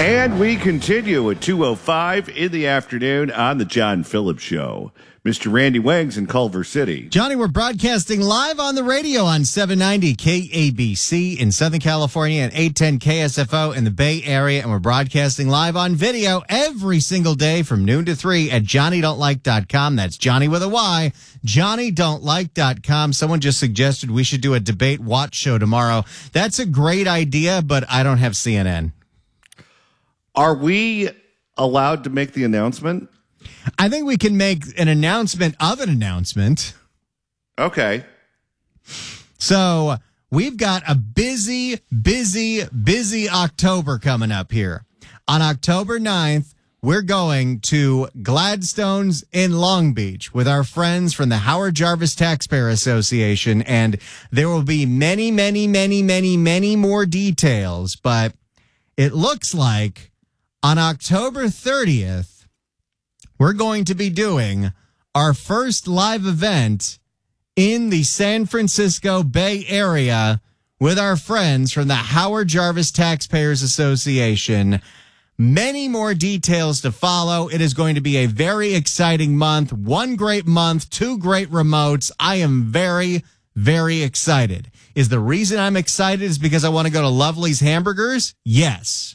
And we continue at 2:05 in the afternoon on the John Phillips Show. Mr. Randy Wangs in Culver City. Johnny, we're broadcasting live on the radio on 790 KABC in Southern California and 810 KSFO in the Bay Area. And we're broadcasting live on video every single day from noon to 3 at JohnnyDon'tLike.com. That's Johnny with a Y. JohnnyDon'tLike.com. Someone just suggested we should do a debate watch show tomorrow. That's a great idea, but I don't have CNN. Are we allowed to make the announcement? I think we can make an announcement of an announcement. Okay. So we've got a busy October coming up here. On October 9th, we're going to Gladstone's in Long Beach with our friends from the Howard Jarvis Taxpayer Association. And there will be many more details. But it looks like on October 30th, we're going to be doing our first live event in the San Francisco Bay Area with our friends from the Howard Jarvis Taxpayers Association. Many more details to follow. It is going to be a very exciting month. One great month, two great remotes. I am very excited. Is the reason I'm excited is because I want to go to Lovely's Hamburgers? Yes.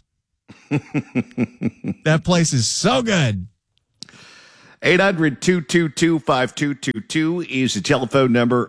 That place is so good. 800-222-5222 is the telephone number,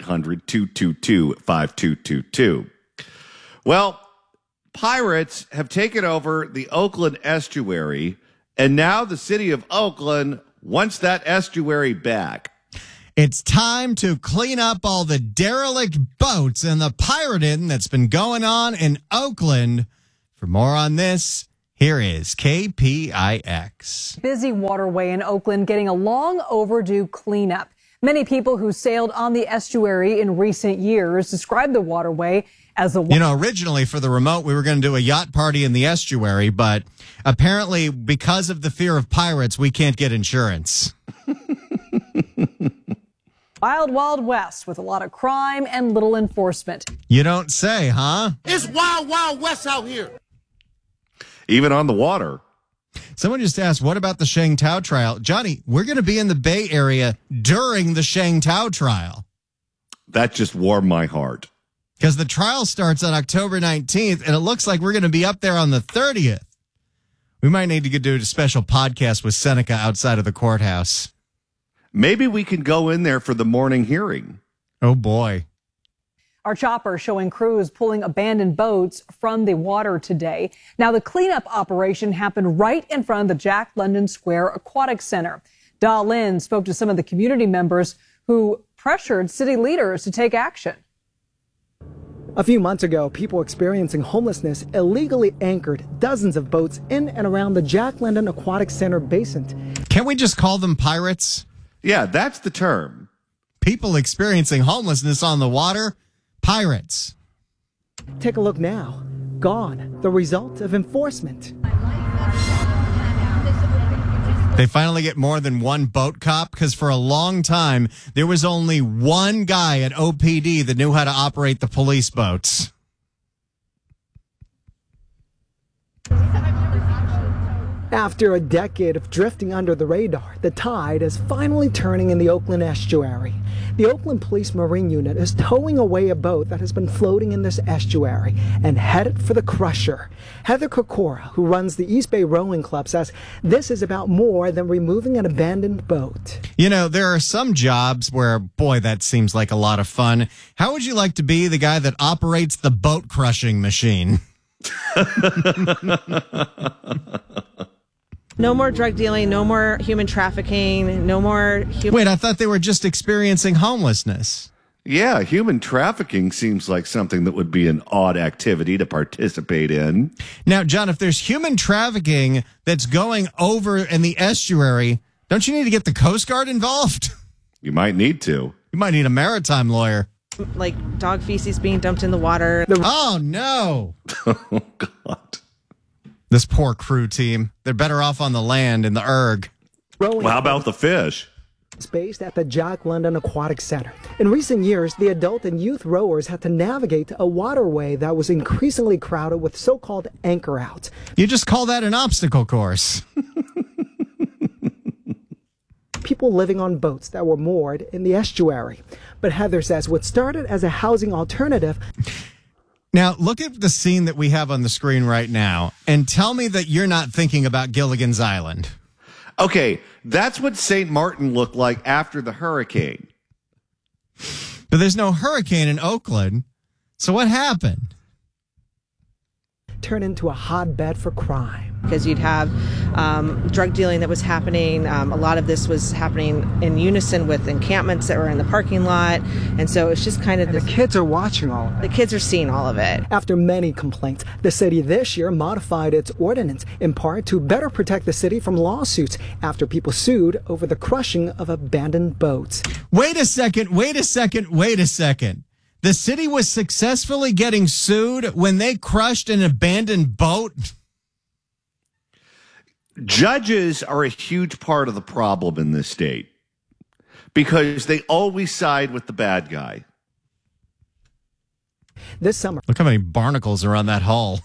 1-800-222-5222. Well, pirates have taken over the Oakland estuary, and now the city of Oakland wants that estuary back. It's time to clean up all the derelict boats and the pirating that's been going on in Oakland. For more on this, here is KPIX. Busy waterway in Oakland getting a long overdue cleanup. Many people who sailed on the estuary in recent years describe the waterway as the... originally for the remote, we were going to do a yacht party in the estuary, but apparently because of the fear of pirates, we can't get insurance. Wild West with a lot of crime and little enforcement. You don't say, huh? It's Wild West out here. Even on the water. Someone just asked, what about the Sheng Tao trial? Johnny, we're going to be in the Bay Area during the Sheng Tao trial. That just warmed my heart. Because the trial starts on October 19th, and it looks like we're going to be up there on the 30th. We might need to do a special podcast with Seneca outside of the courthouse. Maybe we can go in there for the morning hearing. Oh, boy. Our chopper showing crews pulling abandoned boats from the water today. Now, the cleanup operation happened right in front of the Jack London Square Aquatic Center. Da Lin spoke to some of the community members who pressured city leaders to take action. A few months ago, people experiencing homelessness illegally anchored dozens of boats in and around the Jack London Aquatic Center basin. Can't we just call them pirates? Yeah, that's the term. People experiencing homelessness on the water? Pirates. Take a look now. Gone. The result of enforcement. They finally get more than one boat cop because for a long time, there was only one guy at OPD that knew how to operate the police boats. After a decade of drifting under the radar, the tide is finally turning in the Oakland estuary. The Oakland Police Marine Unit is towing away a boat that has been floating in this estuary and headed for the crusher. Heather Kokora, who runs the East Bay Rowing Club, says this is about more than removing an abandoned boat. You know, there are some jobs where, boy, that seems like a lot of fun. How would you like to be the guy that operates the boat crushing machine? No more drug dealing, no more human trafficking, no more... Wait, I thought they were just experiencing homelessness. Yeah, human trafficking seems like something that would be an odd activity to participate in. Now, John, if there's human trafficking that's going over in the estuary, don't you need to get the Coast Guard involved? You might need to. You might need a maritime lawyer. Like dog feces being dumped in the water. Oh, no. Oh, God. This poor crew team. They're better off on the land in the erg. Well, how about the fish? It's based at the Jack London Aquatic Center. In recent years, the adult and youth rowers had to navigate a waterway that was increasingly crowded with so-called anchor outs. You just call that an obstacle course. People living on boats that were moored in the estuary. But Heather says what started as a housing alternative. Now, look at the scene that we have on the screen right now and tell me that you're not thinking about Gilligan's Island. Okay, that's what St. Martin looked like after the hurricane. But there's no hurricane in Oakland. So what happened? Turned into a hotbed for crime. Because you'd have drug dealing that was happening. A lot of this was happening in unison with encampments that were in the parking lot. And so it's just kind of The kids are watching all of it. the kids are seeing all of it. After many complaints, the city this year modified its ordinance in part to better protect the city from lawsuits after people sued over the crushing of abandoned boats. Wait a second. The city was successfully getting sued when they crushed an abandoned boat? Judges are a huge part of the problem in this state because they always side with the bad guy. This summer, Look how many barnacles are on that hull.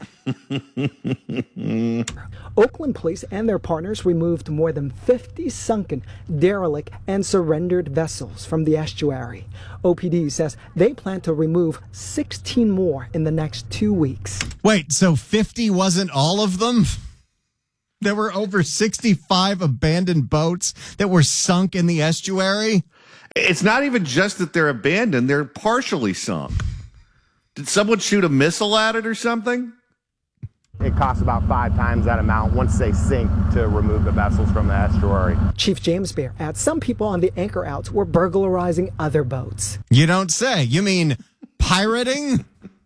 Oakland police and their partners removed more than 50 sunken, derelict, and surrendered vessels from the estuary. OPD says they plan to remove 16 more in the next 2 weeks. Wait, so 50 wasn't all of them? There were over 65 abandoned boats that were sunk in the estuary? It's not even just that they're abandoned, they're partially sunk. Did someone shoot a missile at it or something? It costs about 5 times that amount once they sink to remove the vessels from the estuary. Chief James Bear adds some people on the anchor outs were burglarizing other boats. You don't say. You mean pirating?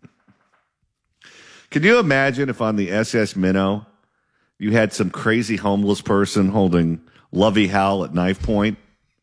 Can you imagine if on the SS Minnow you had some crazy homeless person holding Lovey Howell at knife point?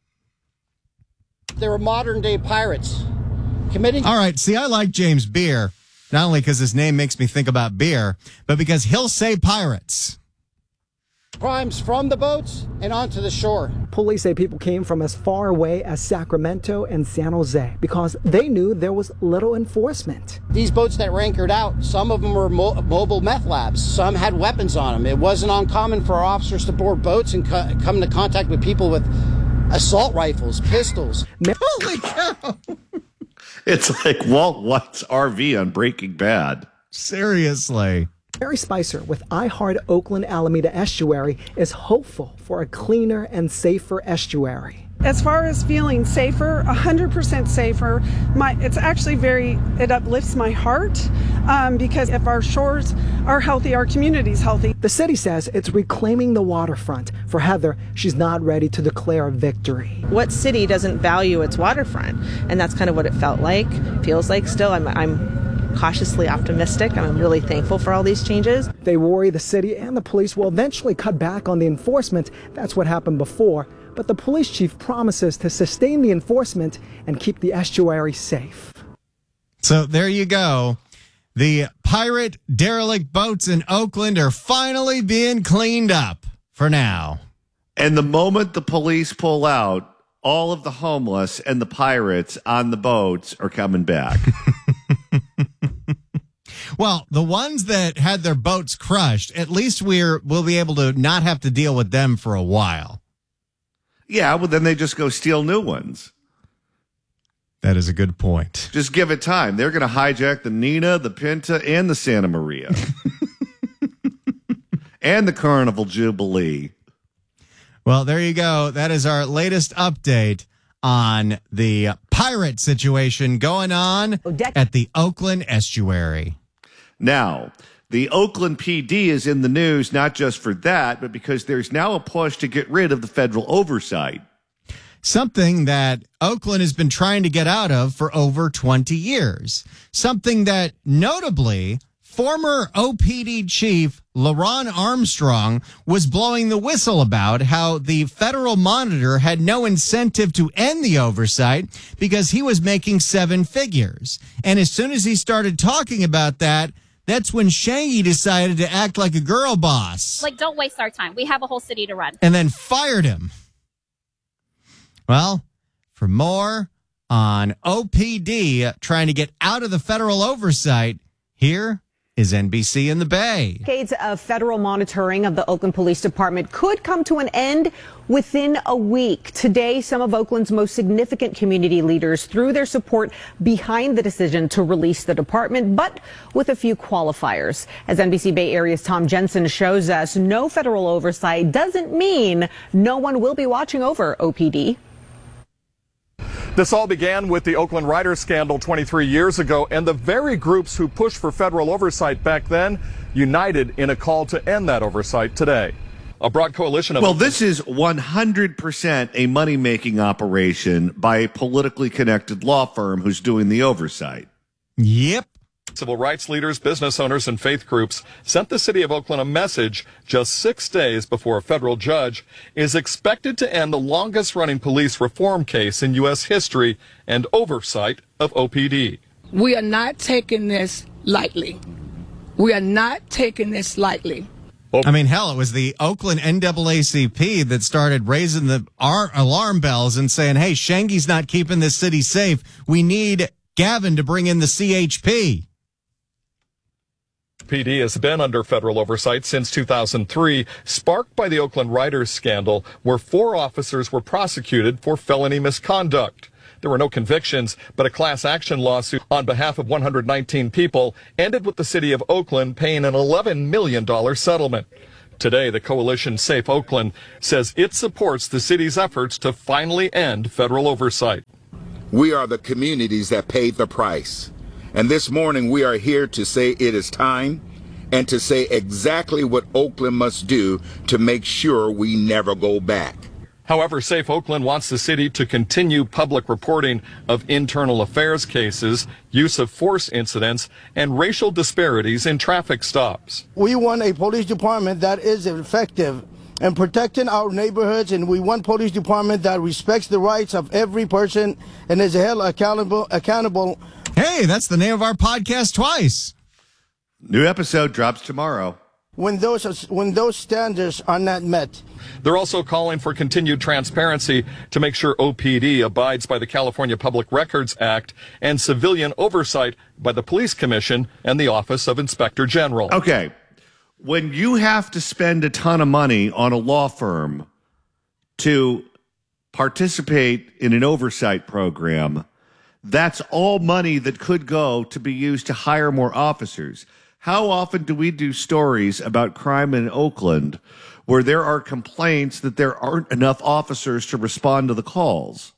They were modern day pirates committing. All right, see, I like James Beer, not only because his name makes me think about beer, but because he'll say pirates. Crimes from the boats and onto the shore. Police say people came from as far away as Sacramento and San Jose because they knew there was little enforcement. These boats that were anchored out, some of them were mobile meth labs. Some had weapons on them. It wasn't uncommon for our officers to board boats and come into contact with people with assault rifles, pistols. Holy cow! It's like Walt White's RV on Breaking Bad. Seriously. Mary Spicer with I Heart Oakland Alameda Estuary is hopeful for a cleaner and safer estuary. As far as feeling safer, 100% safer, it's actually it uplifts my heart because if our shores are healthy, our community's healthy. The city says it's reclaiming the waterfront. For Heather, she's not ready to declare a victory. What city doesn't value its waterfront? And that's kind of what it feels like still. I'm cautiously optimistic. I'm really thankful for all these changes. They worry the city and the police will eventually cut back on the enforcement. That's what happened before. But the police chief promises to sustain the enforcement and keep the estuary safe. So there you go. The pirate derelict boats in Oakland are finally being cleaned up for now. And the moment the police pull out, all of the homeless and the pirates on the boats are coming back. Well, the ones that had their boats crushed, at least we'll be able to not have to deal with them for a while. Yeah, well, then they just go steal new ones. That is a good point. Just give it time. They're going to hijack the Nina, the Pinta, and the Santa Maria. And the Carnival Jubilee. Well, there you go. That is our latest update on the pirate situation going on at the Oakland Estuary. Now, the Oakland PD is in the news not just for that, but because there's now a push to get rid of the federal oversight. Something that Oakland has been trying to get out of for over 20 years. Something that notably former OPD chief LaRon Armstrong was blowing the whistle about, how the federal monitor had no incentive to end the oversight because he was making 7 figures. And as soon as he started talking about that, that's when Shangy decided to act like a girl boss. Like, don't waste our time. We have a whole city to run. And then fired him. Well, for more on OPD trying to get out of the federal oversight, here is NBC in the Bay. Decades of federal monitoring of the Oakland Police Department could come to an end within a week. Today, some of Oakland's most significant community leaders threw their support behind the decision to release the department, but with a few qualifiers. As NBC Bay Area's Tom Jensen shows us, no federal oversight doesn't mean no one will be watching over OPD. This all began with the Oakland Riders scandal 23 years ago, and the very groups who pushed for federal oversight back then united in a call to end that oversight today. A broad coalition of... Well, this is 100% a money-making operation by a politically connected law firm who's doing the oversight. Yep. Civil rights leaders, business owners, and faith groups sent the city of Oakland a message just 6 days before a federal judge is expected to end the longest-running police reform case in U.S. history and oversight of OPD. We are not taking this lightly. We are not taking this lightly. I mean, hell, it was the Oakland NAACP that started raising the alarm bells and saying, hey, Shangy's not keeping this city safe. We need Gavin to bring in the CHP. PD has been under federal oversight since 2003, sparked by the Oakland Riders scandal, where 4 officers were prosecuted for felony misconduct. There were no convictions, but a class action lawsuit on behalf of 119 people ended with the city of Oakland paying an $11 million settlement. Today, the coalition Safe Oakland says it supports the city's efforts to finally end federal oversight. We are the communities that paid the price. And this morning we are here to say it is time and to say exactly what Oakland must do to make sure we never go back. However, Safe Oakland wants the city to continue public reporting of internal affairs cases, use of force incidents, and racial disparities in traffic stops. We want a police department that is effective in protecting our neighborhoods, and we want police department that respects the rights of every person and is held accountable. Hey, that's the name of our podcast twice. New episode drops tomorrow. When those standards are not met. They're also calling for continued transparency to make sure OPD abides by the California Public Records Act and civilian oversight by the Police Commission and the Office of Inspector General. Okay. When you have to spend a ton of money on a law firm to participate in an oversight program, that's all money that could go to be used to hire more officers. How often do we do stories about crime in Oakland where there are complaints that there aren't enough officers to respond to the calls?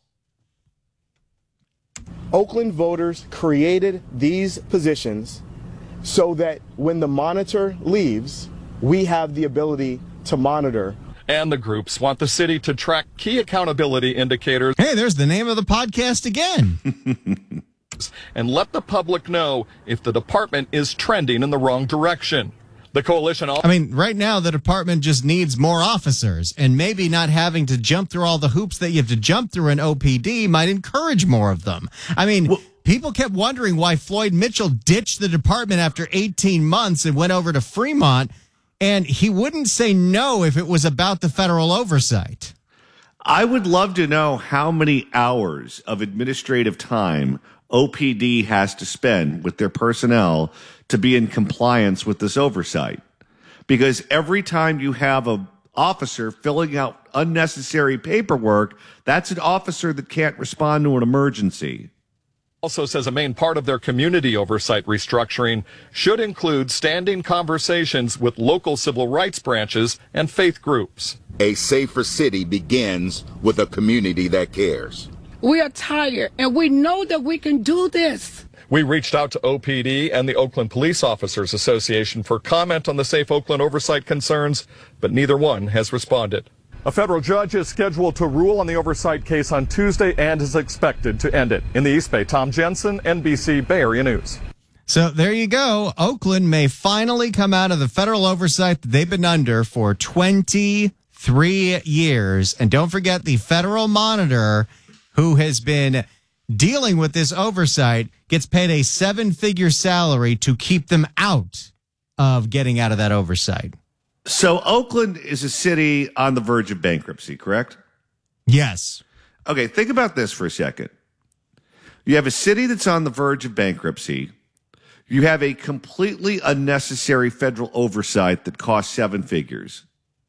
Oakland voters created these positions so that when the monitor leaves, we have the ability to monitor. And the groups want the city to track key accountability indicators. Hey, there's the name of the podcast again. And let the public know if the department is trending in the wrong direction. The coalition... right now the department just needs more officers, and maybe not having to jump through all the hoops that you have to jump through in OPD might encourage more of them. People kept wondering why Floyd Mitchell ditched the department after 18 months and went over to Fremont, and he wouldn't say no if it was about the federal oversight. I would love to know how many hours of administrative time OPD has to spend with their personnel to be in compliance with this oversight. Because every time you have an officer filling out unnecessary paperwork, that's an officer that can't respond to an emergency. Also says a main part of their community oversight restructuring should include standing conversations with local civil rights branches and faith groups. A safer city begins with a community that cares. We are tired, and we know that we can do this. We reached out to OPD and the Oakland Police Officers Association for comment on the Safe Oakland oversight concerns, but neither one has responded. A federal judge is scheduled to rule on the oversight case on Tuesday and is expected to end it. In the East Bay, Tom Jensen, NBC Bay Area News. So there you go. Oakland may finally come out of the federal oversight that they've been under for 23 years. And don't forget the federal monitor who has been dealing with this oversight gets paid a 7-figure salary to keep them out of getting out of that oversight. So Oakland is a city on the verge of bankruptcy, correct? Yes. Okay, think about this for a second. You have a city that's on the verge of bankruptcy. You have a completely unnecessary federal oversight that costs 7 figures.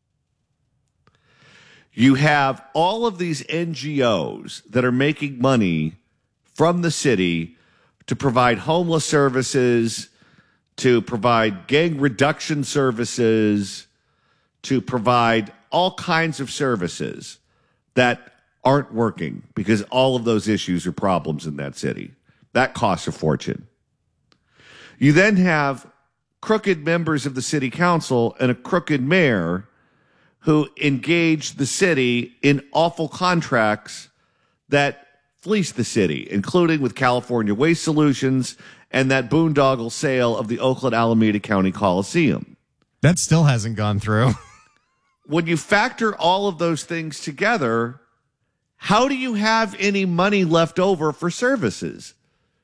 You have all of these NGOs that are making money from the city to provide homeless services, to provide gang reduction services, to provide all kinds of services that aren't working because all of those issues are problems in that city. That costs a fortune. You then have crooked members of the city council and a crooked mayor who engage the city in awful contracts that fleece the city, including with California Waste Solutions and that boondoggle sale of the Oakland Alameda County Coliseum. That still hasn't gone through. When you factor all of those things together, how do you have any money left over for services?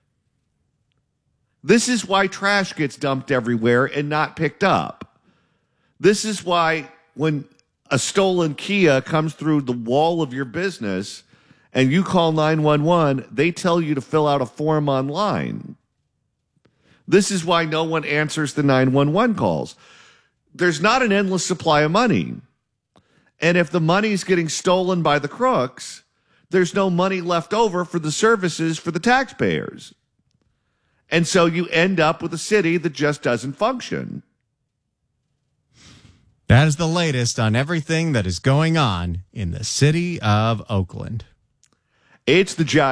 This is why trash gets dumped everywhere and not picked up. This is why when a stolen Kia comes through the wall of your business and you call 911, they tell you to fill out a form online. This is why no one answers the 911 calls. There's not an endless supply of money. And if the money's getting stolen by the crooks, there's no money left over for the services for the taxpayers. And so you end up with a city that just doesn't function. That is the latest on everything that is going on in the city of Oakland. It's the Jive